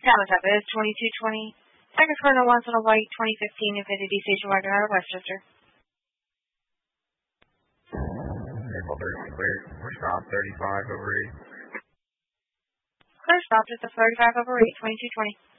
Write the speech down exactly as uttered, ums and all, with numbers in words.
Dallas up is twenty-two twenty. Second Cardinal wants on a white twenty fifteen Infinity Station Wagon out of Westchester. April thirty clear. We're stop thirty-five over eight. Clear stopped at the thirty-five over eight, twenty-two twenty.